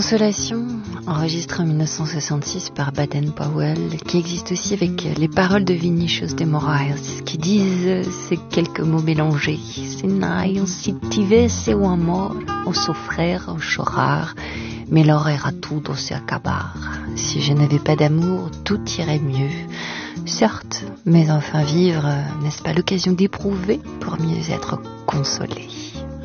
Consolation, enregistré en 1966 par Baden-Powell, qui existe aussi avec les paroles de Vinícius de Moraes, qui disent ces quelques mots mélangés. Se não se tivesse o amor, o sofrer, o chorar, melhor era tudo se acabar. Si je n'avais pas d'amour, tout irait mieux. Certes, mais enfin vivre, n'est-ce pas l'occasion d'éprouver pour mieux être consolé?